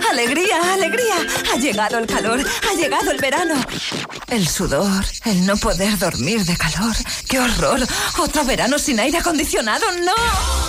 ¡Alegría, alegría! Ha llegado el calor, ha llegado el verano. El sudor, el no poder dormir de calor. ¡Qué horror! ¡Otro verano sin aire acondicionado! ¡No!